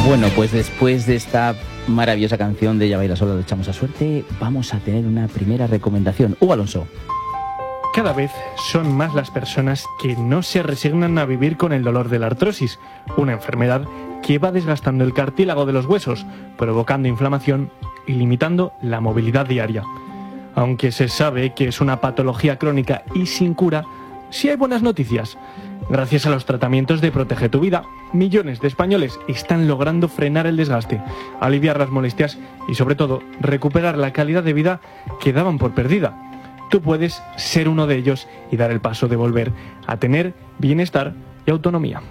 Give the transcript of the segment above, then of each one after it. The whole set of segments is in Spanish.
Bueno, pues después de esta maravillosa canción de Ya baila sola, le echamos a suerte, vamos a tener una primera recomendación. Hugo Alonso. Cada vez son más las personas que no se resignan a vivir con el dolor de la artrosis, una enfermedad que va desgastando el cartílago de los huesos, provocando inflamación y limitando la movilidad diaria. Aunque se sabe que es una patología crónica y sin cura, sí hay buenas noticias. Gracias a los tratamientos de Protege tu Vida, millones de españoles están logrando frenar el desgaste, aliviar las molestias y, sobre todo, recuperar la calidad de vida que daban por perdida. Tú puedes ser uno de ellos y dar el paso de volver a tener bienestar y autonomía.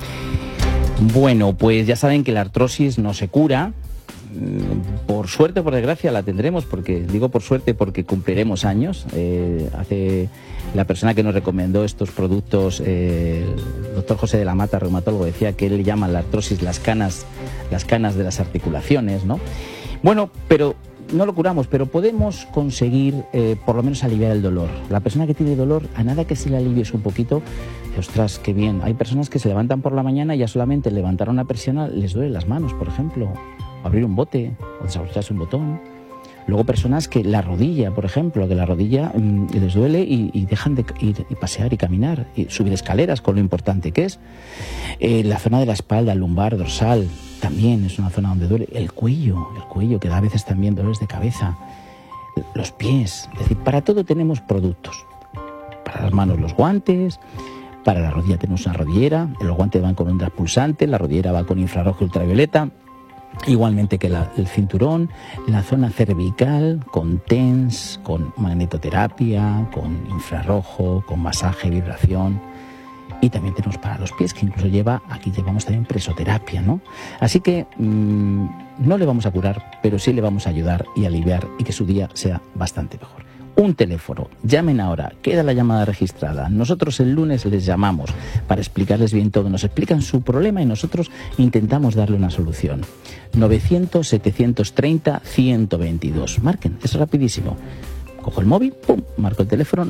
Bueno, pues ya saben que la artrosis no se cura. Por suerte o por desgracia la tendremos, porque digo por suerte porque cumpliremos años. Hace la persona que nos recomendó estos productos, el doctor José de la Mata, reumatólogo, decía que él llama la artrosis las canas de las articulaciones, ¿no? Bueno, pero no lo curamos, pero podemos conseguir por lo menos aliviar el dolor. La persona que tiene dolor, a nada que se le alivies un poquito, ostras, qué bien. Hay personas que se levantan por la mañana y ya solamente levantar una persiana les duele las manos, por ejemplo, o abrir un bote, o desabrocharse un botón. Luego personas que la rodilla, por ejemplo, que la rodilla les duele y dejan de ir y pasear y caminar, y subir escaleras, con lo importante que es. La zona de la espalda, lumbar, dorsal, también es una zona donde duele. El cuello, que da a veces también dolores de cabeza. Los pies, es decir, para todo tenemos productos. Para las manos los guantes, para la rodilla tenemos una rodillera, los guantes van con ondas pulsantes, la rodillera va con infrarrojo y ultravioleta. Igualmente que el cinturón, la zona cervical con TENS, con magnetoterapia, con infrarrojo, con masaje, vibración. Y también tenemos para los pies, que incluso aquí llevamos también presoterapia, ¿no? Así que no le vamos a curar, pero sí le vamos a ayudar y aliviar y que su día sea bastante mejor. Un teléfono, llamen ahora, queda la llamada registrada. Nosotros el lunes les llamamos para explicarles bien todo. Nos explican su problema y nosotros intentamos darle una solución. 900-730-122. Marquen, es rapidísimo. Cojo el móvil, pum, marco el teléfono,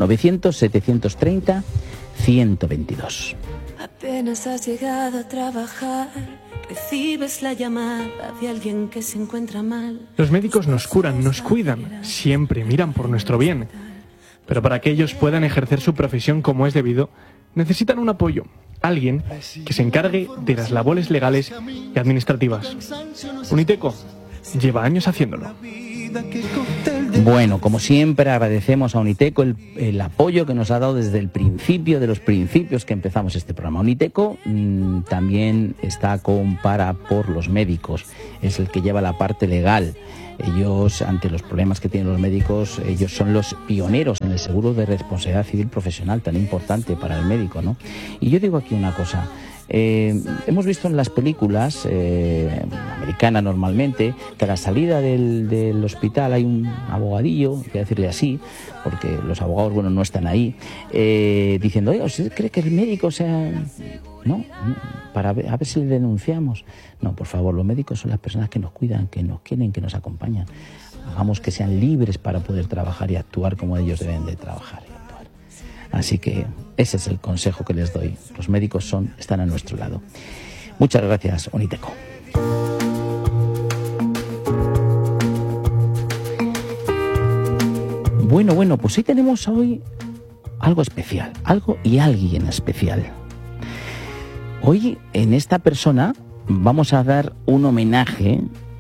900-730-122. Apenas has llegado a trabajar, recibes la llamada de alguien que se encuentra mal. Los médicos nos curan, nos cuidan, siempre miran por nuestro bien. Pero para que ellos puedan ejercer su profesión como es debido, necesitan un apoyo. Alguien que se encargue de las labores legales y administrativas. Uniteco lleva años haciéndolo. Bueno, como siempre agradecemos a Uniteco el apoyo que nos ha dado desde el principio de los principios que empezamos este programa. Uniteco también está con Para por los médicos, es el que lleva la parte legal. Ellos, ante los problemas que tienen los médicos, ellos son los pioneros en el seguro de responsabilidad civil profesional, tan importante para el médico, ¿no? Y yo digo aquí una cosa. Hemos visto en las películas americanas normalmente que a la salida del hospital hay un abogadillo, voy a decirle así, porque los abogados, bueno, no están ahí, diciendo, oye, ¿usted cree que el médico sea...? No, para ver, a ver si le denunciamos. No, por favor, los médicos son las personas que nos cuidan, que nos quieren, que nos acompañan. Hagamos que sean libres para poder trabajar y actuar como ellos deben de trabajar. Así que ese es el consejo que les doy. Los médicos están a nuestro lado. Muchas gracias, Uniteco. Bueno, pues hoy tenemos algo especial, algo y alguien especial. Hoy en esta persona vamos a dar un homenaje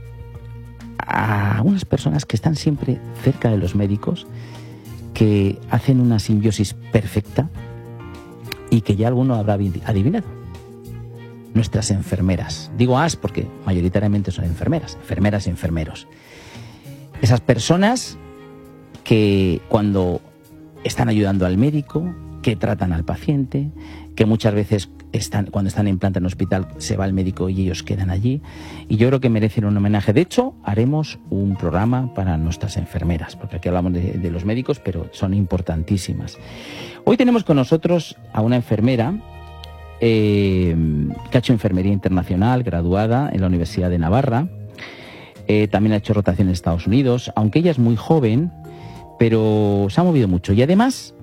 a unas personas que están siempre cerca de los médicos, que hacen una simbiosis perfecta y que ya alguno habrá adivinado. Nuestras enfermeras. Digo porque mayoritariamente son enfermeras y enfermeros. Esas personas que cuando están ayudando al médico, que tratan al paciente, que muchas veces cuando están en planta en hospital se va el médico y ellos quedan allí, y yo creo que merecen un homenaje. De hecho, haremos un programa para nuestras enfermeras, porque aquí hablamos de los médicos, pero son importantísimas. Hoy tenemos con nosotros a una enfermera que ha hecho enfermería internacional, graduada en la Universidad de Navarra, también ha hecho rotación en Estados Unidos, aunque ella es muy joven, pero se ha movido mucho, y además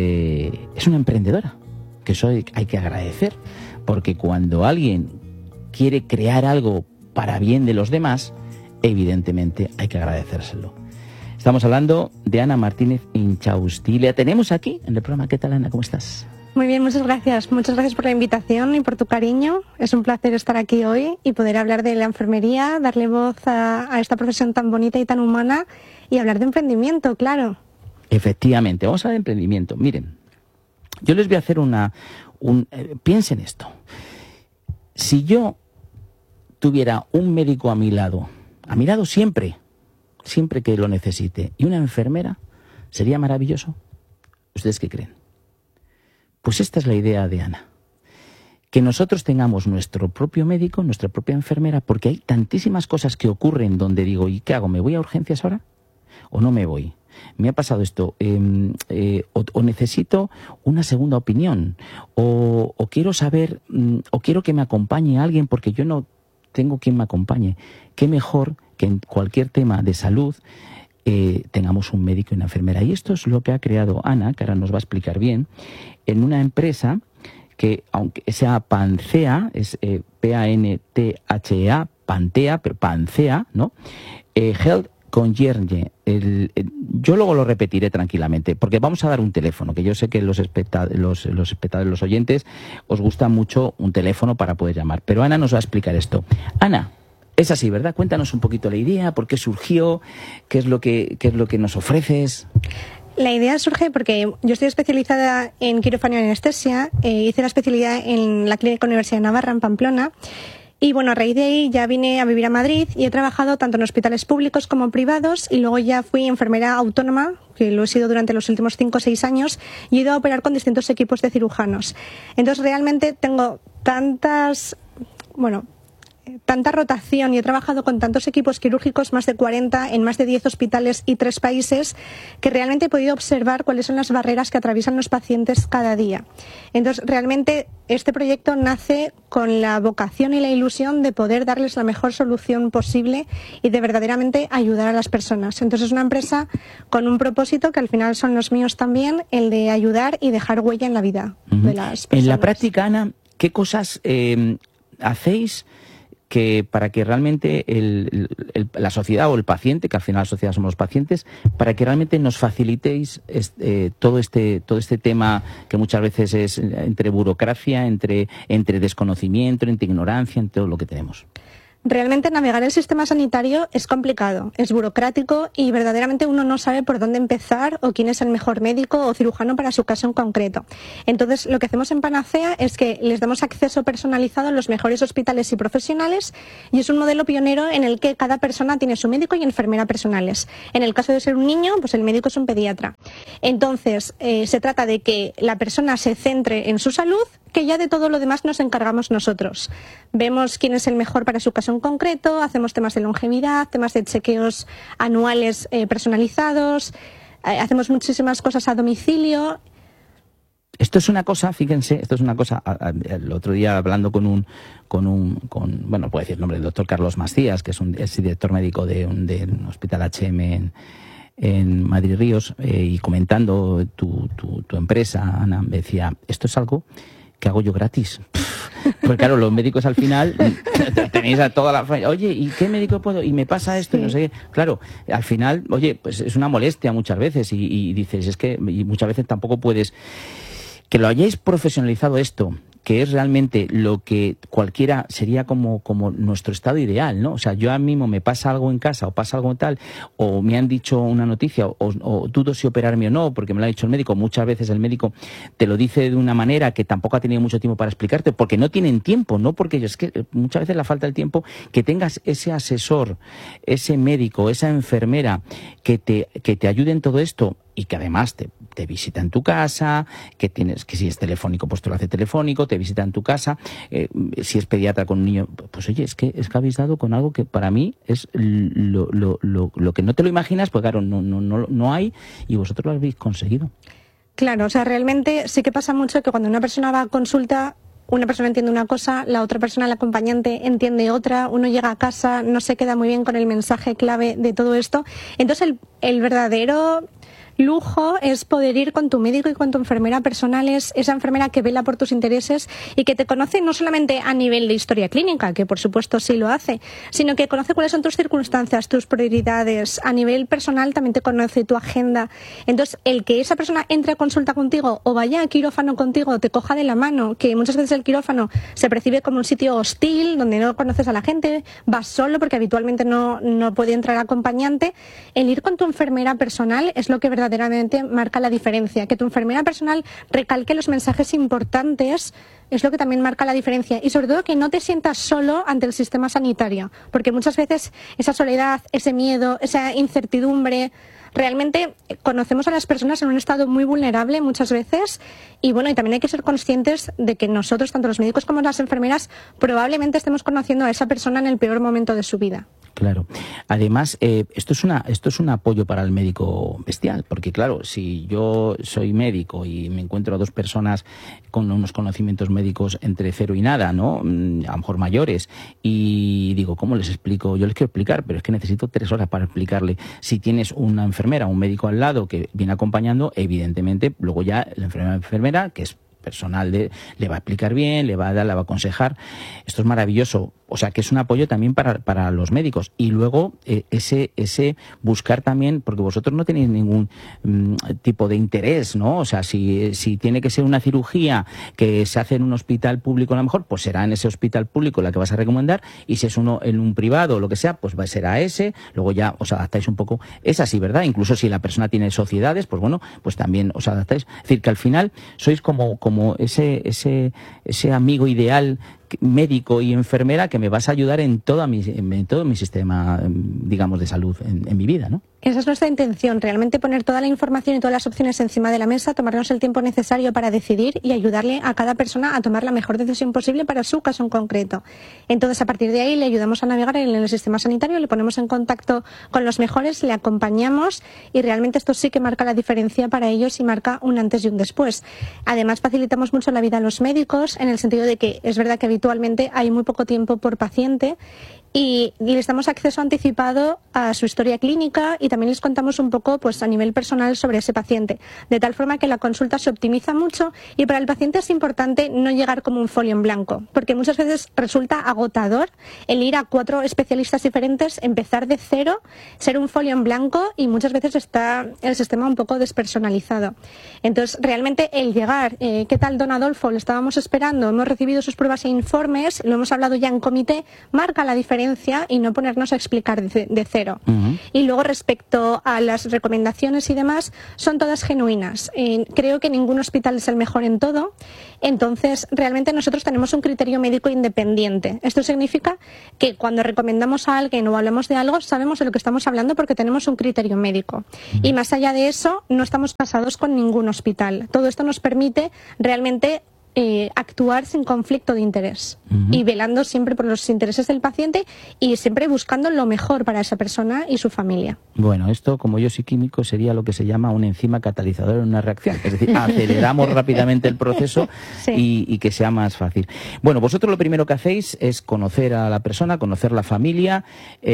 es una emprendedora, que eso hay que agradecer, porque cuando alguien quiere crear algo para bien de los demás, evidentemente hay que agradecérselo. Estamos hablando de Ana Martínez Inchausti. La tenemos aquí en el programa. ¿Qué tal, Ana? ¿Cómo estás? Muy bien, muchas gracias. Muchas gracias por la invitación y por tu cariño. Es un placer estar aquí hoy y poder hablar de la enfermería, darle voz a esta profesión tan bonita y tan humana y hablar de emprendimiento, claro. Efectivamente, vamos a hablar de emprendimiento. Miren, yo les voy a hacer piensen esto. Si yo tuviera un médico a mi lado siempre que lo necesite, y una enfermera, ¿sería maravilloso? ¿Ustedes qué creen? Pues esta es la idea de Ana. Que nosotros tengamos nuestro propio médico, nuestra propia enfermera, porque hay tantísimas cosas que ocurren donde digo, ¿y qué hago? ¿Me voy a urgencias ahora? ¿O no me voy? Me ha pasado esto, o necesito una segunda opinión, o quiero saber, o quiero que me acompañe alguien porque yo no tengo quien me acompañe. Qué mejor que en cualquier tema de salud tengamos un médico y una enfermera. Y esto es lo que ha creado Ana, que ahora nos va a explicar bien, en una empresa que, aunque sea Panthea, es P-A-N-T-H-E-A, Panthea, pero Panthea, ¿no? Health Concierge. Yo luego lo repetiré tranquilamente, porque vamos a dar un teléfono, que yo sé que los espectadores, los oyentes, os gusta mucho un teléfono para poder llamar. Pero Ana nos va a explicar esto. Ana, es así, ¿verdad? Cuéntanos un poquito la idea, por qué surgió, qué es lo que nos ofreces. La idea surge porque yo estoy especializada en quirófano y anestesia, hice la especialidad en la Clínica Universidad de Navarra, en Pamplona, y bueno, a raíz de ahí ya vine a vivir a Madrid y he trabajado tanto en hospitales públicos como privados, y luego ya fui enfermera autónoma, que lo he sido durante los últimos 5 o 6 años, y he ido a operar con distintos equipos de cirujanos. Entonces realmente tengo tanta rotación y he trabajado con tantos equipos quirúrgicos, más de 40, en más de 10 hospitales y 3 países, que realmente he podido observar cuáles son las barreras que atraviesan los pacientes cada día. Entonces, realmente este proyecto nace con la vocación y la ilusión de poder darles la mejor solución posible y de verdaderamente ayudar a las personas. Entonces, es una empresa con un propósito que al final son los míos también, el de ayudar y dejar huella en la vida de las personas. En la práctica, Ana, ¿qué cosas hacéis para que realmente la sociedad o el paciente, que al final la sociedad somos los pacientes, para que realmente nos facilitéis todo este tema que muchas veces es entre burocracia, entre desconocimiento, entre ignorancia, entre todo lo que tenemos? Realmente navegar el sistema sanitario es complicado, es burocrático y verdaderamente uno no sabe por dónde empezar o quién es el mejor médico o cirujano para su caso en concreto. Entonces, lo que hacemos en Panacea es que les damos acceso personalizado a los mejores hospitales y profesionales, y es un modelo pionero en el que cada persona tiene su médico y enfermera personales. En el caso de ser un niño, pues el médico es un pediatra. Entonces, se trata de que la persona se centre en su salud, que ya de todo lo demás nos encargamos nosotros. Vemos quién es el mejor para su caso en concreto, hacemos temas de longevidad, temas de chequeos anuales personalizados, hacemos muchísimas cosas a domicilio. Esto es una cosa, fíjense, el otro día hablando con bueno, puedo decir el nombre del doctor Carlos Macías, que es director médico de un hospital HM en Madrid Ríos, y comentando tu empresa, Ana, me decía, esto es algo que hago yo gratis. Pues claro, los médicos al final tenéis a toda la familia, oye, ¿y qué médico puedo? Y me pasa esto, sí. Y no sé qué. Claro, al final, oye, pues es una molestia muchas veces y dices, es que y muchas veces tampoco puedes. Que lo hayáis profesionalizado esto, que es realmente lo que cualquiera sería como nuestro estado ideal, ¿no? O sea, yo a mí mismo me pasa algo en casa o pasa algo tal, o me han dicho una noticia o dudo si operarme o no, porque me lo ha dicho el médico. Muchas veces el médico te lo dice de una manera que tampoco ha tenido mucho tiempo para explicarte, porque no tienen tiempo, no porque es que muchas veces la falta del tiempo, que tengas ese asesor, ese médico, esa enfermera que te ayude en todo esto, y que además te visita en tu casa, que si es telefónico, pues te lo hace telefónico, te visita en tu casa, si es pediatra con un niño, pues oye, es que habéis dado con algo que para mí es lo que no te lo imaginas, pues claro, no hay, y vosotros lo habéis conseguido. Claro, o sea, realmente sí que pasa mucho que cuando una persona va a consulta, una persona entiende una cosa, la otra persona, el acompañante, entiende otra, uno llega a casa, no se queda muy bien con el mensaje clave de todo esto. Entonces, el verdadero lujo es poder ir con tu médico y con tu enfermera personal, es esa enfermera que vela por tus intereses y que te conoce no solamente a nivel de historia clínica, que por supuesto sí lo hace, sino que conoce cuáles son tus circunstancias, tus prioridades. A nivel personal también te conoce tu agenda. Entonces, el que esa persona entre a consulta contigo o vaya a quirófano contigo, te coja de la mano, que muchas veces el quirófano se percibe como un sitio hostil, donde no conoces a la gente, vas solo porque habitualmente no puede entrar acompañante. El ir con tu enfermera personal es lo que verdaderamente marca la diferencia. Que tu enfermera personal recalque los mensajes importantes es lo que también marca la diferencia. Y sobre todo que no te sientas solo ante el sistema sanitario, porque muchas veces esa soledad, ese miedo, esa incertidumbre, realmente conocemos a las personas en un estado muy vulnerable muchas veces y bueno, y también hay que ser conscientes de que nosotros, tanto los médicos como las enfermeras, probablemente estemos conociendo a esa persona en el peor momento de su vida. Claro. Además, esto es un apoyo para el médico bestial, porque claro, si yo soy médico y me encuentro a dos personas con unos conocimientos médicos entre cero y nada, ¿no? A lo mejor mayores, y digo, ¿cómo les explico? Yo les quiero explicar, pero es que necesito 3 horas para explicarle. Si tienes una enfermera, un médico al lado que viene acompañando, evidentemente, luego ya la enfermera, que es personal, le va a explicar bien, le va a dar, le va a aconsejar. Esto es maravilloso. O sea, que es un apoyo también para los médicos. Y luego ese buscar también, porque vosotros no tenéis ningún tipo de interés, ¿no? O sea, si tiene que ser una cirugía que se hace en un hospital público a lo mejor, pues será en ese hospital público la que vas a recomendar, y si es uno en un privado o lo que sea, pues será ese. Luego ya os adaptáis un poco. Es así, ¿verdad? Incluso si la persona tiene sociedades, pues bueno, pues también os adaptáis. Es decir, que al final sois como ese amigo ideal, médico y enfermera, que me vas a ayudar en todo mi sistema, digamos, de salud en mi vida, ¿no? Esa es nuestra intención, realmente poner toda la información y todas las opciones encima de la mesa, tomarnos el tiempo necesario para decidir y ayudarle a cada persona a tomar la mejor decisión posible para su caso en concreto. Entonces, a partir de ahí, le ayudamos a navegar en el sistema sanitario, le ponemos en contacto con los mejores, le acompañamos y realmente esto sí que marca la diferencia para ellos y marca un antes y un después. Además, facilitamos mucho la vida a los médicos en el sentido de que es verdad que habitualmente hay muy poco tiempo por paciente y les damos acceso anticipado a su historia clínica y también les contamos un poco, pues, a nivel personal sobre ese paciente, de tal forma que la consulta se optimiza mucho y para el paciente es importante no llegar como un folio en blanco, porque muchas veces resulta agotador el ir a 4 especialistas diferentes, empezar de cero, ser un folio en blanco y muchas veces está el sistema un poco despersonalizado. Entonces, realmente el llegar, ¿qué tal, don Adolfo? Le estábamos esperando, hemos recibido sus pruebas e informes, lo hemos hablado ya en comité, marca la diferencia y no ponernos a explicar de cero. Uh-huh. Y luego, respecto a las recomendaciones y demás, son todas genuinas. Creo que ningún hospital es el mejor en todo, entonces realmente nosotros tenemos un criterio médico independiente. Esto significa que cuando recomendamos a alguien o hablamos de algo, sabemos de lo que estamos hablando porque tenemos un criterio médico. Uh-huh. Y más allá de eso, no estamos casados con ningún hospital. Todo esto nos permite realmente actuar sin conflicto de interés. Uh-huh. Y velando siempre por los intereses del paciente y siempre buscando lo mejor para esa persona y su familia. Bueno, esto, como yo soy químico, sería lo que se llama una enzima catalizadora en una reacción. Es decir, aceleramos rápidamente el proceso sí. y que sea más fácil. Bueno, vosotros lo primero que hacéis es conocer a la persona, conocer la familia,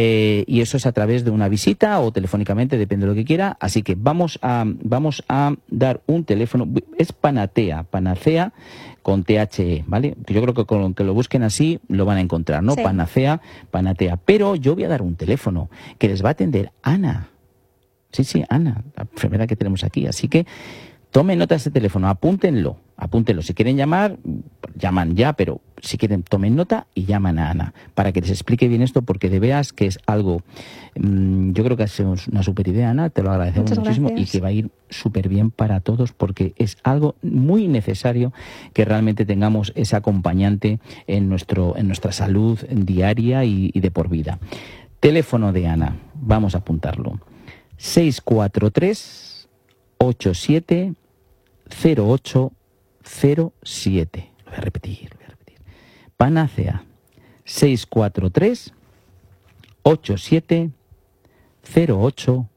y eso es a través de una visita o telefónicamente, depende de lo que quiera. Así que vamos a dar un teléfono. Es Panacea con THE, ¿vale? Yo creo que con que lo busquen así lo van a encontrar, ¿no? Sí. Panacea. Pero yo voy a dar un teléfono que les va a atender Ana. Sí, Ana, la enfermera que tenemos aquí. Así que tomen nota de ese teléfono, apúntenlo. Si quieren llamar, llaman ya, pero si quieren, tomen nota y llaman a Ana para que les explique bien esto, porque de veras que es algo, yo creo que es una super idea, Ana, te lo agradecemos muchísimo y que va a ir súper bien para todos, porque es algo muy necesario que realmente tengamos ese acompañante en nuestra salud diaria y de por vida. Teléfono de Ana, vamos a apuntarlo: 643 87 08 07. Lo voy a repetir. Panacea 643 87 08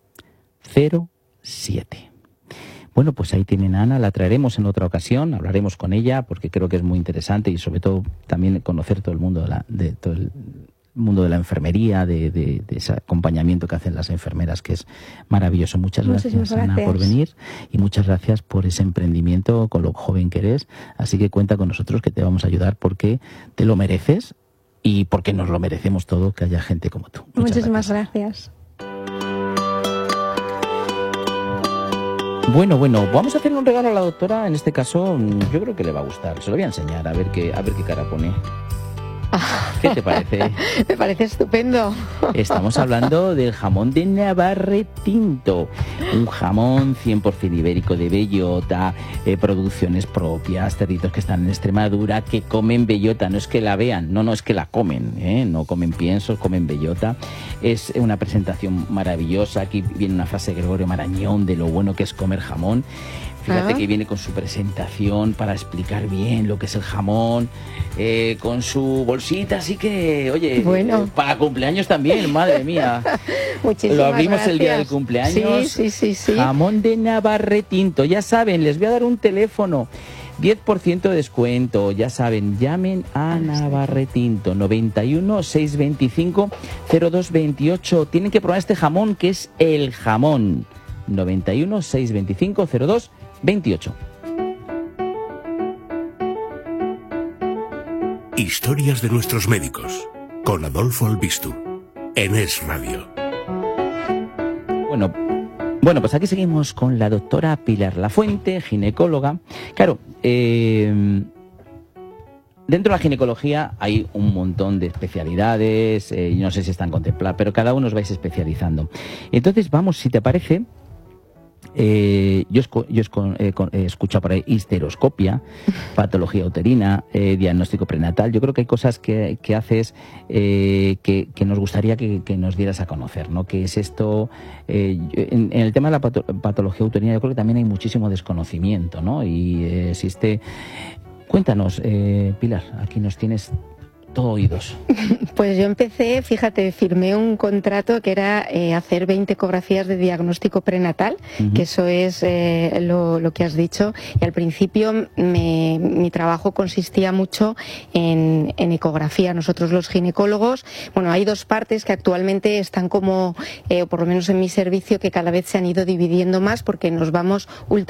07. Bueno, pues ahí tienen a Ana, la traeremos en otra ocasión, hablaremos con ella porque creo que es muy interesante y sobre todo también conocer todo el mundo de todo mundo de la enfermería, de ese acompañamiento que hacen las enfermeras, que es maravilloso. Muchas gracias, Ana, por venir, y muchas gracias por ese emprendimiento con lo joven que eres. Así que cuenta con nosotros, que te vamos a ayudar, porque te lo mereces y porque nos lo merecemos todo, que haya gente como tú. Muchísimas gracias. Bueno, vamos a hacerle un regalo a la doctora. En este caso, yo creo que le va a gustar. Se lo voy a enseñar, a ver qué cara pone. ¿Qué te parece? Me parece estupendo. Estamos hablando del jamón de Navarretinto, un jamón 100% ibérico de bellota, producciones propias, cerditos que están en Extremadura, que comen bellota, no es que la vean, no es que la comen, no comen piensos, comen bellota. Es una presentación maravillosa. Aquí viene una frase de Gregorio Marañón de lo bueno que es comer jamón. Fíjate que viene con su presentación para explicar bien lo que es el jamón, con su bolsita, así que, oye, bueno, para cumpleaños también, madre mía. Muchísimas lo abrimos gracias. El día del cumpleaños. Sí. Jamón de Navarretinto, ya saben, les voy a dar un teléfono, 10% de descuento, ya saben, llamen a Navarretinto, 91 625 0228. Tienen que probar este jamón, que es el jamón. 91 625 0228. Historias de nuestros médicos, con Adolfo Albistu, en Es Radio. Bueno, pues aquí seguimos con la doctora Pilar Lafuente, ginecóloga. Claro, dentro de la ginecología hay un montón de especialidades, no sé si están contempladas, pero cada uno os vais especializando. Entonces, vamos, si te parece, yo he escuchado por ahí histeroscopia, patología uterina, diagnóstico prenatal. Yo creo que hay cosas que haces que nos gustaría que nos dieras a conocer, ¿no? ¿Qué es esto? En el tema de la patología uterina yo creo que también hay muchísimo desconocimiento, ¿no? Y existe... Cuéntanos, Pilar, aquí nos tienes todo oídos. Pues yo empecé, fíjate, firmé un contrato que era hacer 20 ecografías de diagnóstico prenatal, que eso es lo que has dicho, y al principio mi trabajo consistía mucho en ecografía. Nosotros los ginecólogos, bueno, hay dos partes que actualmente están como, o por lo menos en mi servicio, que cada vez se han ido dividiendo más porque nos vamos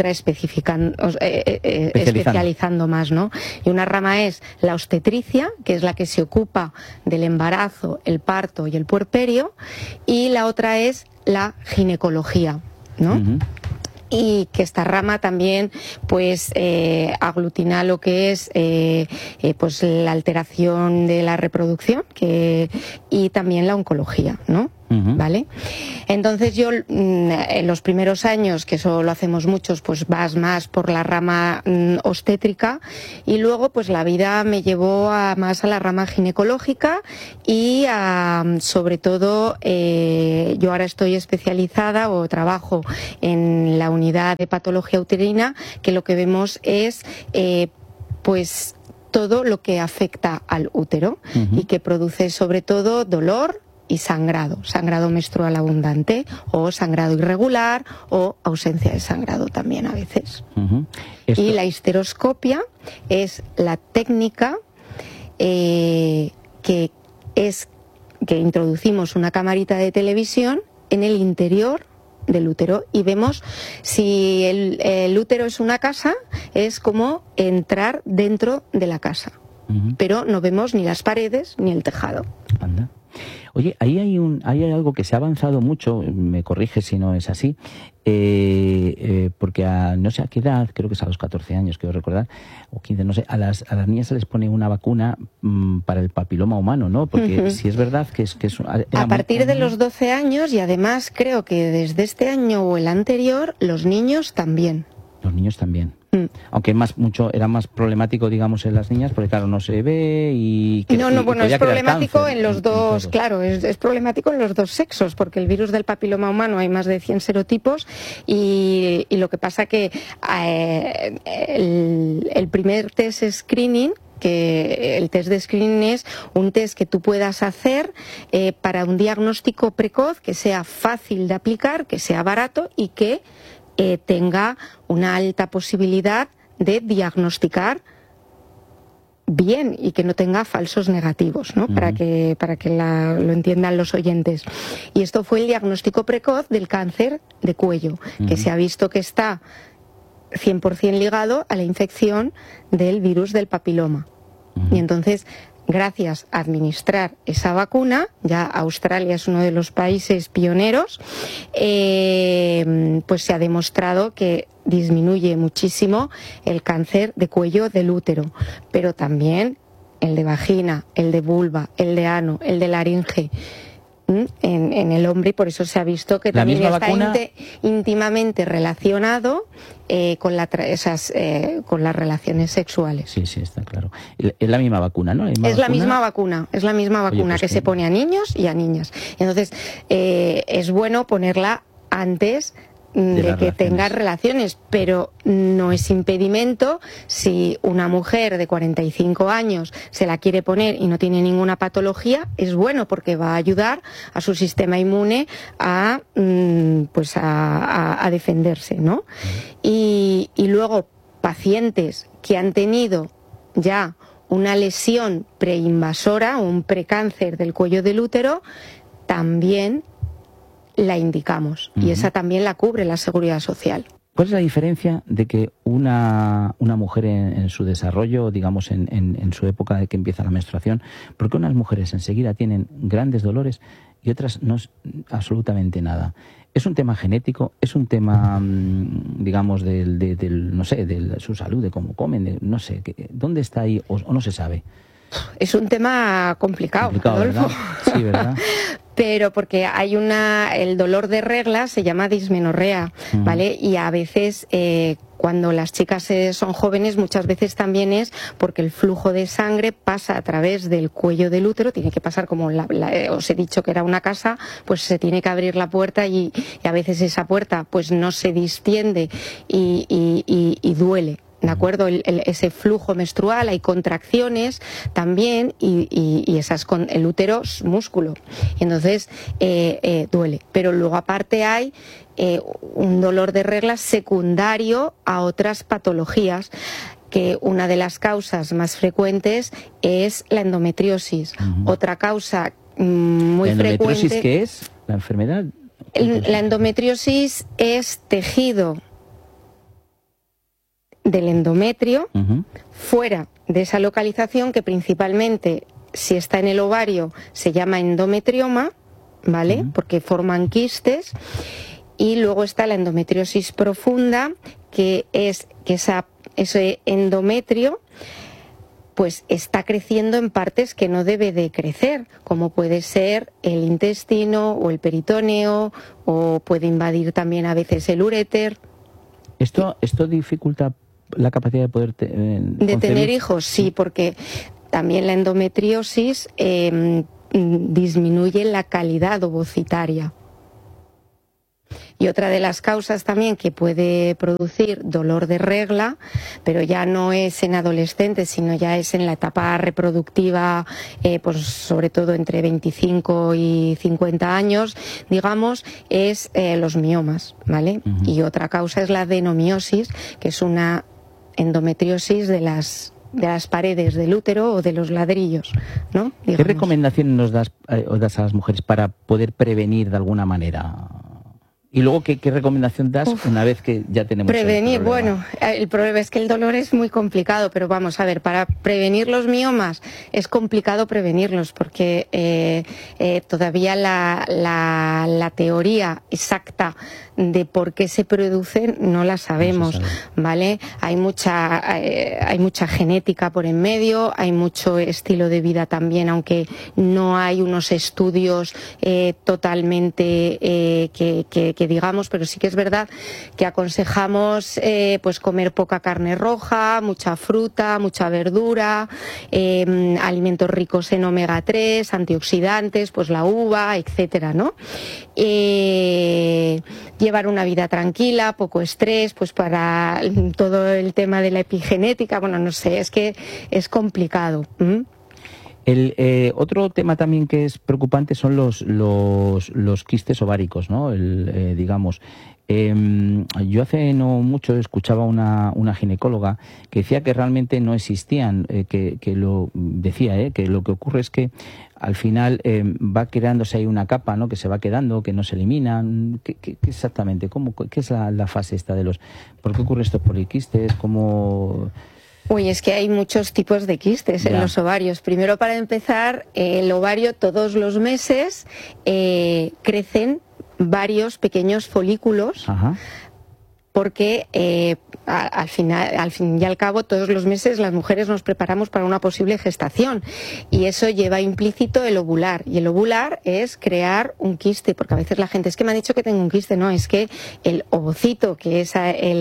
especializando más, ¿no? Y una rama es la obstetricia, que es la que se ocupa del embarazo, el parto y el puerperio, y la otra es la ginecología, ¿no? Y que esta rama también pues aglutina lo que es pues la alteración de la reproducción y también la oncología, ¿no? ¿Vale? Entonces yo en los primeros años, que eso lo hacemos muchos, pues vas más por la rama obstétrica, y luego pues la vida me llevó más a la rama ginecológica y sobre todo yo ahora estoy especializada o trabajo en la unidad de patología uterina, que lo que vemos es pues todo lo que afecta al útero y que produce sobre todo dolor y sangrado menstrual abundante o sangrado irregular o ausencia de sangrado también a veces. Y la histeroscopia es la técnica que introducimos una camarita de televisión en el interior del útero y vemos si el útero es una casa, es como entrar dentro de la casa, pero no vemos ni las paredes ni el tejado. Anda. Oye, ahí hay algo que se ha avanzado mucho, me corrige si no es así, porque no sé a qué edad, creo que es a los 14 años, quiero recordar, o 15, no sé, a las niñas se les pone una vacuna para el papiloma humano, ¿no? Porque si es verdad que es a partir de los 12 años, y además creo que desde este año o el anterior, los niños también. Los niños también. Aunque era más problemático, digamos, en las niñas, porque claro, no se ve y... Bueno, es problemático en los dos, claro, es problemático en los dos sexos, porque el virus del papiloma humano hay más de 100 serotipos y lo que pasa que el primer test screening, que el test de screening es un test que tú puedas hacer para un diagnóstico precoz, que sea fácil de aplicar, que sea barato y que tenga una alta posibilidad de diagnosticar bien y que no tenga falsos negativos, ¿no? Para que lo entiendan los oyentes. Y esto fue el diagnóstico precoz del cáncer de cuello, que se ha visto que está 100% ligado a la infección del virus del papiloma. Y entonces, gracias a administrar esa vacuna, ya Australia es uno de los países pioneros, pues se ha demostrado que disminuye muchísimo el cáncer de cuello del útero, pero también el de vagina, el de vulva, el de ano, el de laringe en el hombre, y por eso se ha visto que también está vacuna... íntimamente relacionado con las relaciones sexuales. Sí, está claro. Es la misma vacuna, ¿no? Es la misma vacuna Oye, pues que se pone a niños y a niñas. Entonces, es bueno ponerla antes de que tengas relaciones, pero no es impedimento si una mujer de 45 años se la quiere poner y no tiene ninguna patología, es bueno porque va a ayudar a su sistema inmune a defenderse, ¿no? Y luego pacientes que han tenido ya una lesión preinvasora, un precáncer del cuello del útero, también la indicamos, y esa también la cubre la Seguridad Social. ¿Cuál es la diferencia de que una mujer en su desarrollo, digamos en su época de que empieza la menstruación, porque unas mujeres enseguida tienen grandes dolores y otras no absolutamente nada? ¿Es un tema genético? ¿Es un tema, digamos, no sé, de su salud, de cómo comen? No sé, ¿dónde está ahí o no se sabe? Es un tema complicado, Adolfo. ¿Verdad? Sí, ¿verdad? Pero porque hay el dolor de regla se llama dismenorrea, ¿vale? Y a veces cuando las chicas son jóvenes, muchas veces también es porque el flujo de sangre pasa a través del cuello del útero, tiene que pasar como os he dicho que era una casa, pues se tiene que abrir la puerta y a veces esa puerta pues no se distiende y duele. ¿De acuerdo? Ese flujo menstrual, hay contracciones también y el útero es músculo. Y entonces duele. Pero luego aparte hay un dolor de regla secundario a otras patologías, que una de las causas más frecuentes es la endometriosis. Otra causa muy frecuente... ¿La endometriosis qué es? ¿La enfermedad? La endometriosis es tejido del endometrio fuera de esa localización, que principalmente si está en el ovario se llama endometrioma, ¿vale? Porque forman quistes. Y luego está la endometriosis profunda, que es que ese endometrio pues está creciendo en partes que no debe de crecer, como puede ser el intestino o el peritoneo, o puede invadir también a veces el uréter. ¿Esto dificulta la capacidad de poder de tener hijos? Sí, porque también la endometriosis disminuye la calidad ovocitaria. Y otra de las causas también que puede producir dolor de regla, pero ya no es en adolescentes, sino ya es en la etapa reproductiva, pues sobre todo entre 25 y 50 años, digamos, es los miomas, ¿vale? Y otra causa es la adenomiosis, que es una endometriosis de las paredes del útero o de los ladrillos, ¿no? Digamos. ¿Qué recomendaciones nos das a las mujeres para poder prevenir de alguna manera? Y luego, ¿qué recomendación das una vez que ya tenemos prevenir? El problema? Bueno, el problema es que el dolor es muy complicado, pero vamos a ver, para prevenir los miomas es complicado prevenirlos, porque todavía la teoría exacta de por qué se producen no la sabemos, ¿vale? Hay mucha genética por en medio, hay mucho estilo de vida también, aunque no hay unos estudios totalmente que digamos, pero sí que es verdad que aconsejamos pues comer poca carne roja, mucha fruta, mucha verdura, alimentos ricos en omega 3, antioxidantes, pues la uva, etcétera, ¿no? Llevar una vida tranquila, poco estrés, pues para todo el tema de la epigenética, bueno, no sé, es que es complicado. Otro tema también que es preocupante son los quistes ováricos, ¿no? Digamos, yo hace no mucho escuchaba una ginecóloga que decía que realmente no existían, que lo que ocurre es que al final va creándose ahí una capa, ¿no? Que se va quedando, que no se eliminan. ¿Qué exactamente? ¿Qué es la fase esta de ¿por qué ocurre estos poliquistes? ¿Cómo...? Uy, es que hay muchos tipos de quistes en los ovarios. Primero, para empezar, el ovario todos los meses crecen varios pequeños folículos. Ajá. Porque al fin y al cabo todos los meses las mujeres nos preparamos para una posible gestación y eso lleva implícito el ovular, y el ovular es crear un quiste, porque a veces la gente, es que me han dicho que tengo un quiste. No, es que el ovocito, que es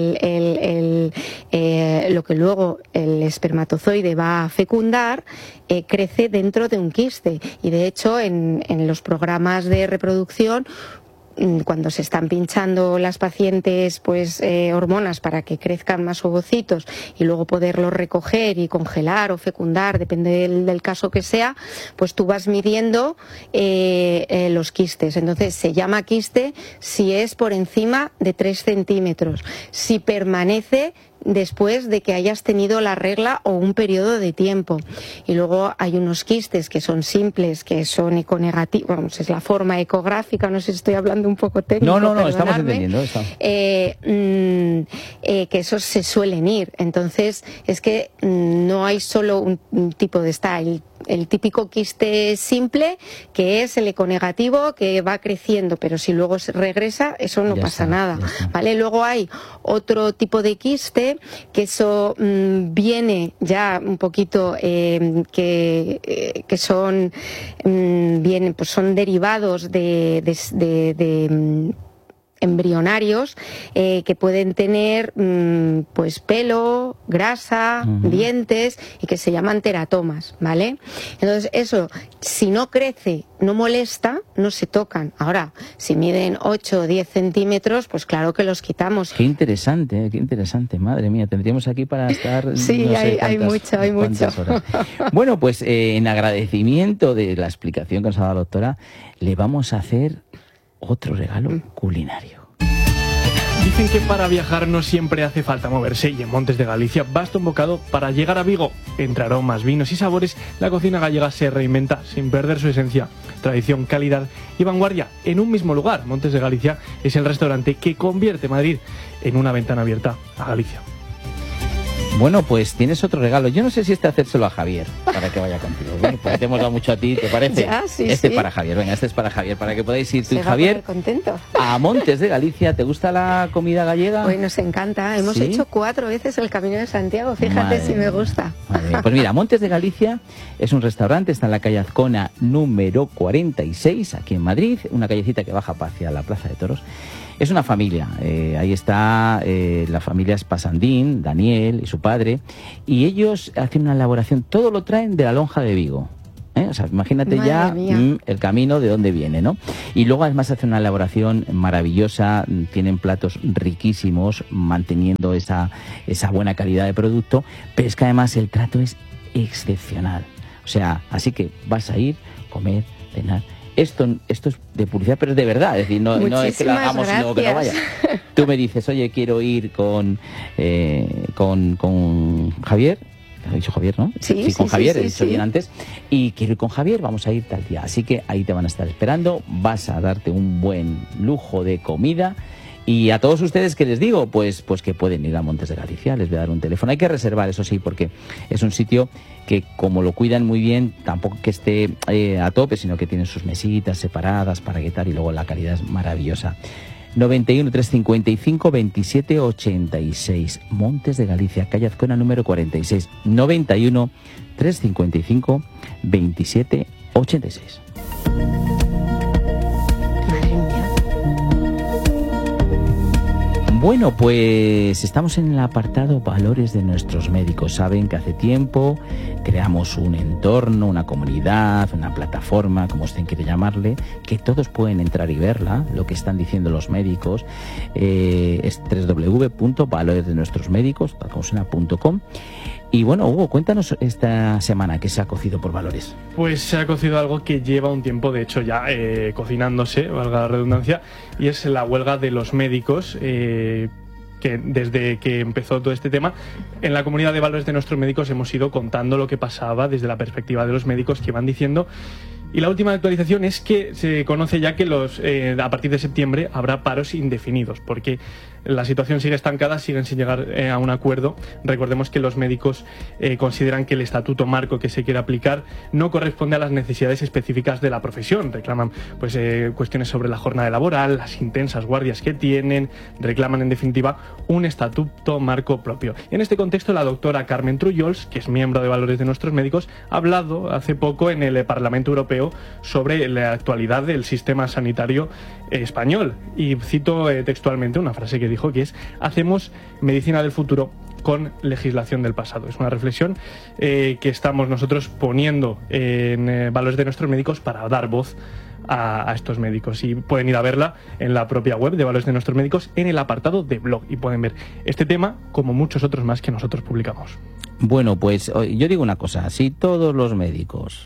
lo que luego el espermatozoide va a fecundar, crece dentro de un quiste, y de hecho en los programas de reproducción, cuando se están pinchando las pacientes hormonas para que crezcan más ovocitos y luego poderlos recoger y congelar o fecundar, depende del caso que sea, pues tú vas midiendo los quistes. Entonces se llama quiste si es por encima de 3 centímetros, si permanece después de que hayas tenido la regla o un periodo de tiempo. Y luego hay unos quistes que son simples, que son econegativos, vamos, es la forma ecográfica, no sé si estoy hablando un poco técnico. No, estamos entendiendo. Que esos se suelen ir. Entonces, es que no hay solo un tipo de style. El típico quiste simple, que es el econegativo, que va creciendo, pero si luego se regresa, eso no pasa nada, ¿vale? Luego hay otro tipo de quiste, que eso viene ya un poquito, que son son derivados de embrionarios, que pueden tener pelo, grasa, dientes, y que se llaman teratomas, ¿vale? Entonces eso, si no crece, no molesta, no se tocan. Ahora, si miden 8 o 10 centímetros, pues claro que los quitamos. Qué interesante, madre mía, tendríamos aquí para estar... Sí, no sé hay mucho. Horas. Bueno, pues en agradecimiento de la explicación que nos ha dado la doctora, le vamos a hacer otro regalo culinario. Dicen que para viajar no siempre hace falta moverse, y en Montes de Galicia basta un bocado para llegar a Vigo. Entre aromas, vinos y sabores, la cocina gallega se reinventa sin perder su esencia, tradición, calidad y vanguardia en un mismo lugar. Montes de Galicia es el restaurante que convierte Madrid en una ventana abierta a Galicia. Bueno, pues tienes otro regalo. Yo no sé si hacérselo a Javier para que vaya contigo. Bueno, pues te hemos dado mucho a ti, ¿te parece? Ya, sí, es para Javier. Venga, este es para Javier, para que podáis ir tú y Javier contento a Montes de Galicia. ¿Te gusta la comida gallega? Pues nos encanta. Hemos hecho 4 veces el Camino de Santiago. Fíjate si me gusta. Pues mira, Montes de Galicia es un restaurante, está en la calle Azcona número 46, aquí en Madrid, una callecita que baja hacia la Plaza de Toros. Es una familia, ahí está, la familia es Pasandín, Daniel y su padre, y ellos hacen una elaboración, todo lo traen de la Lonja de Vigo. O sea, imagínate ya el camino de dónde viene, ¿no? Y luego además hacen una elaboración maravillosa, tienen platos riquísimos, manteniendo esa buena calidad de producto, pero es que además el trato es excepcional. O sea, así que vas a ir, comer, cenar. Esto es de publicidad, pero es de verdad, es decir, no es que lo hagamos y luego que no vaya. Tú me dices, oye, quiero ir con Javier, ¿has dicho Javier, no? Sí, con Javier, he dicho bien antes, y quiero ir con Javier, vamos a ir tal día. Así que ahí te van a estar esperando, vas a darte un buen lujo de comida. Y a todos ustedes que les digo, pues que pueden ir a Montes de Galicia, les voy a dar un teléfono. Hay que reservar, eso sí, porque es un sitio que, como lo cuidan muy bien, tampoco que esté a tope, sino que tienen sus mesitas separadas para guetar, y luego la calidad es maravillosa. 91 355 27 86, Montes de Galicia, calle Azcona número 46. 91 355 27 86. Bueno, pues estamos en el apartado valores de nuestros médicos. Saben que hace tiempo creamos un entorno, una comunidad, una plataforma, como usted quiere llamarle, que todos pueden entrar y verla, lo que están diciendo los médicos. Es www.valoresdenuestrosmédicos.com. Y bueno, Hugo, cuéntanos esta semana qué se ha cocido por Valores. Pues se ha cocido algo que lleva un tiempo, de hecho, ya cocinándose, valga la redundancia, y es la huelga de los médicos, que desde que empezó todo este tema, en la comunidad de Valores de Nuestros Médicos hemos ido contando lo que pasaba desde la perspectiva de los médicos, que van diciendo. Y la última actualización es que se conoce ya que a partir de septiembre habrá paros indefinidos, porque la situación sigue estancada, siguen sin llegar a un acuerdo. Recordemos que los médicos consideran que el estatuto marco que se quiere aplicar no corresponde a las necesidades específicas de la profesión. Reclaman cuestiones sobre la jornada laboral, las intensas guardias que tienen, reclaman en definitiva un estatuto marco propio. En este contexto, la doctora Carmen Trullols, que es miembro de Valores de Nuestros Médicos, ha hablado hace poco en el Parlamento Europeo sobre la actualidad del sistema sanitario español. Y cito textualmente una frase que dijo, que es: hacemos medicina del futuro con legislación del pasado. Es una reflexión que estamos nosotros poniendo en Valores de Nuestros Médicos para dar voz a estos médicos, y pueden ir a verla en la propia web de Valores de Nuestros Médicos en el apartado de blog, y pueden ver este tema como muchos otros más que nosotros publicamos. Bueno, pues yo digo una cosa: si todos los médicos,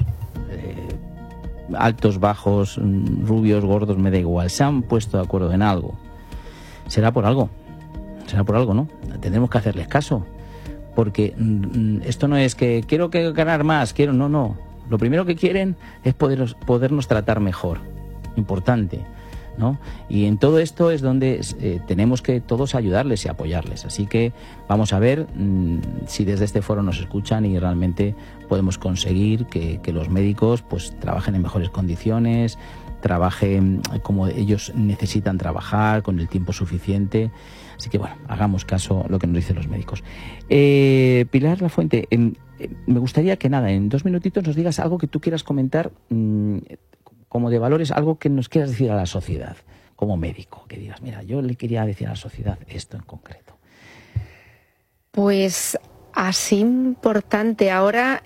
altos, bajos, rubios, gordos, me da igual, se han puesto de acuerdo en algo, será por algo, ¿no? Tendremos que hacerles caso, porque esto no es que quiero ganar más, no. Lo primero que quieren es podernos tratar mejor, importante, ¿no? Y en todo esto es donde tenemos que todos ayudarles y apoyarles. Así que vamos a ver si desde este foro nos escuchan y realmente podemos conseguir que los médicos pues trabajen en mejores condiciones, trabajen como ellos necesitan trabajar, con el tiempo suficiente. Así que bueno, hagamos caso a lo que nos dicen los médicos. Pilar Lafuente, me gustaría que en 2 minutitos nos digas algo que tú quieras comentar como de Valores, algo que nos quieras decir a la sociedad, como médico, que digas, mira, yo le quería decir a la sociedad esto en concreto. Pues así importante ahora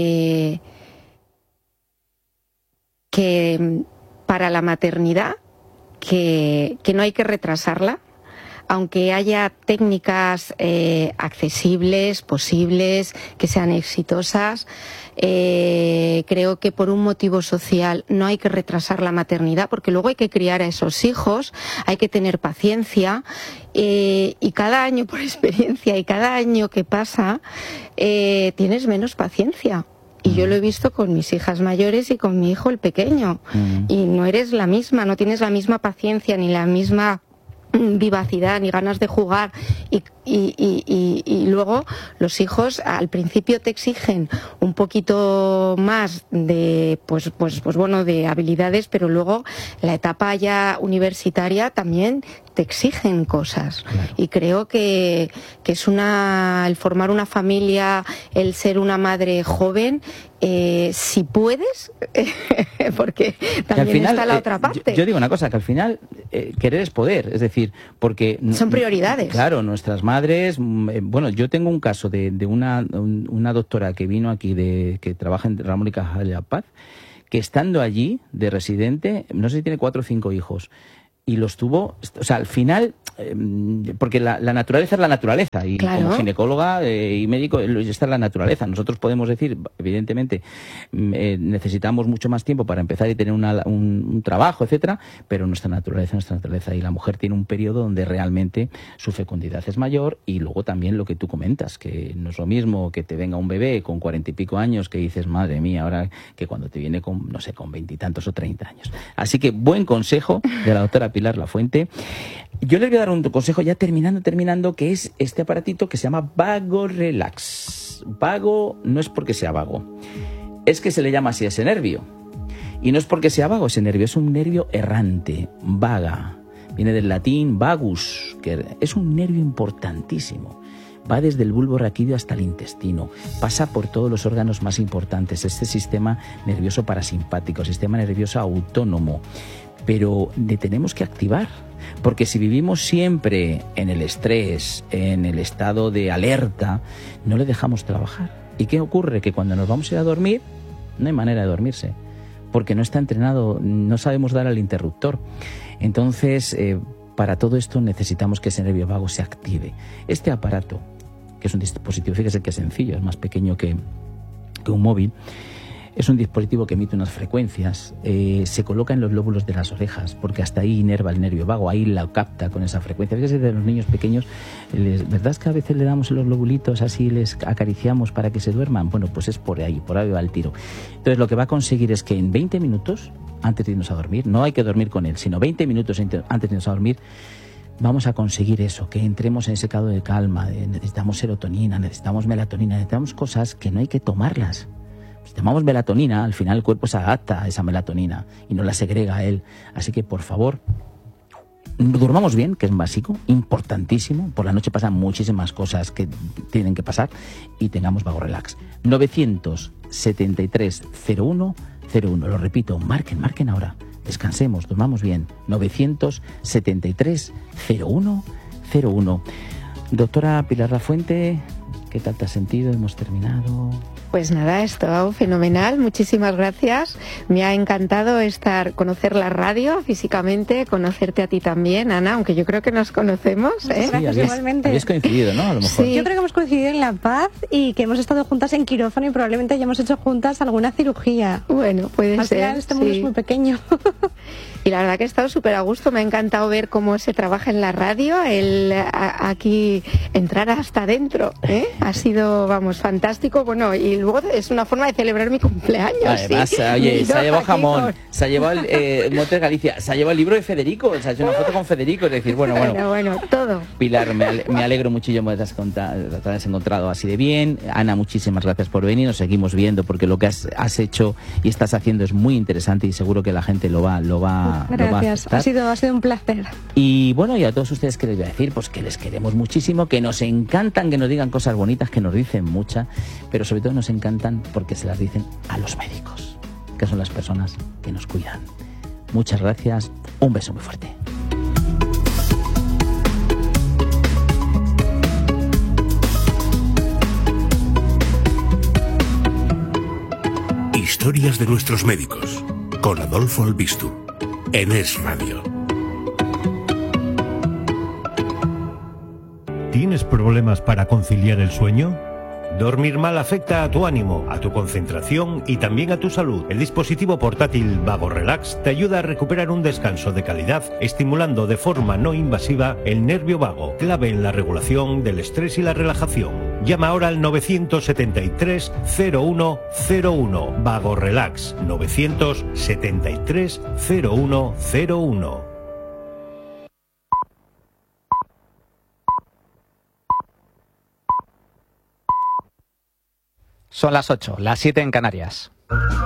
que para la maternidad, que no hay que retrasarla, aunque haya técnicas accesibles, posibles, que sean exitosas. Creo que por un motivo social no hay que retrasar la maternidad, porque luego hay que criar a esos hijos, hay que tener paciencia, y cada año, por experiencia, y cada año que pasa, tienes menos paciencia. Y yo lo he visto con mis hijas mayores y con mi hijo el pequeño. Y no eres la misma, no tienes la misma paciencia ni la misma vivacidad ni ganas de jugar, y luego los hijos al principio te exigen un poquito más de de habilidades, pero luego la etapa ya universitaria también te exigen cosas. Claro. Y creo que es el formar una familia, el ser una madre joven, si puedes, porque también final, está la otra parte. Yo digo una cosa, que al final querer es poder, es decir, porque son prioridades. Claro, nuestras madres, bueno, yo tengo un caso de una doctora que vino aquí, que trabaja en Ramón y Cajal Paz, que estando allí de residente, no sé si tiene 4 o 5 hijos, y los tuvo, o sea, al final, porque la naturaleza es la naturaleza, y claro, como ginecóloga y médico, esta es la naturaleza. Nosotros podemos decir, evidentemente, necesitamos mucho más tiempo para empezar y tener un trabajo, etcétera, pero nuestra naturaleza, y la mujer tiene un periodo donde realmente su fecundidad es mayor, y luego también lo que tú comentas, que no es lo mismo que te venga un bebé con 40 y pico años, que dices, madre mía, ahora que cuando te viene con, no sé, con 20 y tantos o 30 años. Así que buen consejo de la doctora Pilar Lafuente. Yo les voy a dar un consejo ya terminando, que es este aparatito que se llama Vago Relax. Vago no es porque sea vago, es que se le llama así a ese nervio. Y no es porque sea vago ese nervio, es un nervio errante, vaga. Viene del latín vagus, que es un nervio importantísimo. Va desde el bulbo raquídeo hasta el intestino, pasa por todos los órganos más importantes, este sistema nervioso parasimpático, sistema nervioso autónomo. Pero le tenemos que activar, porque si vivimos siempre en el estrés, en el estado de alerta, no le dejamos trabajar. ¿Y qué ocurre? Que cuando nos vamos a ir a dormir, no hay manera de dormirse, porque no está entrenado, no sabemos dar al interruptor. Entonces, para todo esto necesitamos que ese nervio vago se active. Este aparato, que es un dispositivo, fíjese que sencillo, es más pequeño que un móvil. Es un dispositivo que emite unas frecuencias, se coloca en los lóbulos de las orejas, porque hasta ahí inerva el nervio vago, ahí la capta con esa frecuencia. Fíjese, de los niños pequeños, ¿verdad es que a veces le damos los lobulitos así, les acariciamos para que se duerman? Bueno, pues es por ahí va el tiro. Entonces lo que va a conseguir es que en 20 minutos, antes de irnos a dormir, no hay que dormir con él, sino 20 minutos antes de irnos a dormir, vamos a conseguir eso, que entremos en ese estado de calma. Necesitamos serotonina, necesitamos melatonina, necesitamos cosas que no hay que tomarlas. Si tomamos melatonina, al final el cuerpo se adapta a esa melatonina y no la segrega a él. Así que, por favor, durmamos bien, que es básico, importantísimo. Por la noche pasan muchísimas cosas que tienen que pasar, y tengamos Vago Relax. 973-0101. Lo repito, marquen ahora. Descansemos, durmamos bien. 973-0101. Doctora Pilar Lafuente, ¿qué tal te has sentido? Hemos terminado. Pues nada, ha estado fenomenal, muchísimas gracias. Me ha encantado conocer la radio físicamente, conocerte a ti también, Ana, aunque yo creo que nos conocemos, ¿eh? Sí, gracias, igualmente. Habéis coincidido, ¿no? A lo mejor. Sí. Yo creo que hemos coincidido en La Paz y que hemos estado juntas en quirófano y probablemente hayamos hecho juntas alguna cirugía. Bueno, puede Al ser. final este mundo es muy pequeño. Y la verdad que he estado súper a gusto, me ha encantado ver cómo se trabaja en la radio, aquí entrar hasta adentro, ¿eh? Ha sido, vamos, fantástico. Bueno, y luego es una forma de celebrar mi cumpleaños. Además, ¿sí? Oye, se ha llevado jamón, se ha llevado el Montes Galicia, se ha llevado el libro de Federico, se ha hecho una foto con Federico, es decir, bueno, todo. Pilar, me alegro muchísimo de que te hayas encontrado así de bien. Ana, muchísimas gracias por venir, nos seguimos viendo porque lo que has hecho y estás haciendo es muy interesante y seguro que la gente lo va Gracias, ha sido un placer. Y bueno, y a todos ustedes, ¿qué les voy a decir? Pues que les queremos muchísimo, que nos encantan que nos digan cosas bonitas, que nos dicen muchas, pero sobre todo nos encantan porque se las dicen a los médicos, que son las personas que nos cuidan. Muchas gracias, un beso muy fuerte. Historias de nuestros médicos, con Adolfo Albistur, en Es Radio. ¿Tienes problemas para conciliar el sueño? Dormir mal afecta a tu ánimo, a tu concentración y también a tu salud. El dispositivo portátil Vago Relax te ayuda a recuperar un descanso de calidad, estimulando de forma no invasiva el nervio vago, clave en la regulación del estrés y la relajación. Llama ahora al 973-0101. Vago Relax, 973-0101. Son las 8, las 7 en Canarias.